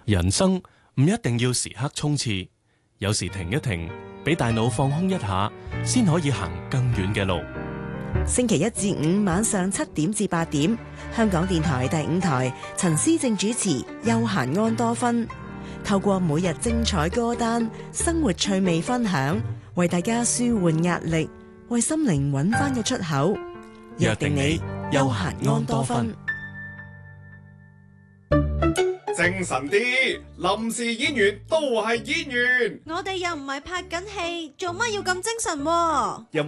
人生唔一定要時刻衝刺，有時停一停，俾大腦放空一下，先可以行更遠嘅路。 星期一至五晚上7點至8點，香港電台第5台，陳思正主持《悠閒安多芬》，透過每日精彩歌單、生活趣味分享，為大家舒緩壓力，為心靈揾返個出口。 約定你悠閒安多芬。 精神啲，臨時演員都係演員。 我哋又唔係拍緊戲，做乜要咁精神喎？